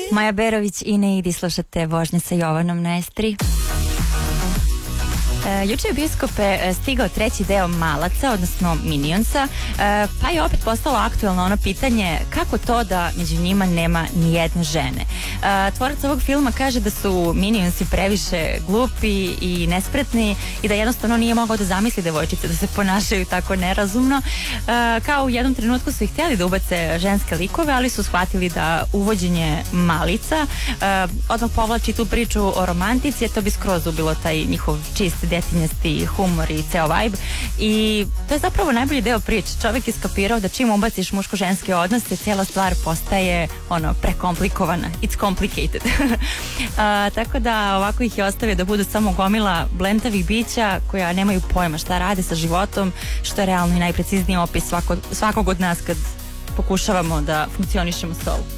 Maja Berović i Ne idi, slušate Vožnje sa Jovanom na S3. Juče je u bioskope stigao treći deo Malaca, odnosno Minionsa, pa je opet postalo aktuelno ono pitanje kako to da među njima nema ni jedne žene. Tvorac ovog filma kaže da su Minionsi previše glupi i nespretni i da jednostavno nije mogao da zamisli devojčice da se ponašaju tako nerazumno. Kao u jednom trenutku su ih htjeli da ubace ženske likove, ali su shvatili da uvođenje malica odmah povlači tu priču o romantici, jer to bi skroz ubilo taj njihov čist detinjasti humor i ceo vibe. I to je zapravo najbolji deo priče. Čovjek je skapirao da čim ubaciš muško-ženske odnose, cijela stvar postaje prekomplikovana. It's complicated. Tako da ovako ih je ostavio da budu samo gomila blentavih bića koja nemaju pojma šta rade sa životom, što je realno i najprecizniji opis svakog od nas kad pokušavamo da funkcionišemo s ovom.